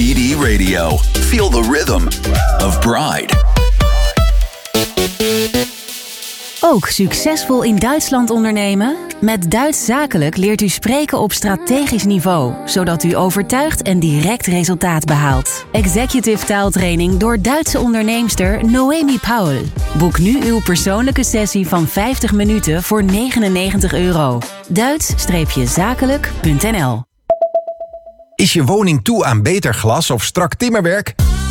PD Radio. Feel the rhythm of Pride. Ook succesvol in Duitsland ondernemen? Met Duits Zakelijk leert u spreken op strategisch niveau, zodat u overtuigt en direct resultaat behaalt. Executive taaltraining door Duitse onderneemster Noemi Paul. Boek nu uw persoonlijke sessie van 50 minuten voor €99. Duits-zakelijk.nl. Is je woning toe aan beter glas of strak timmerwerk?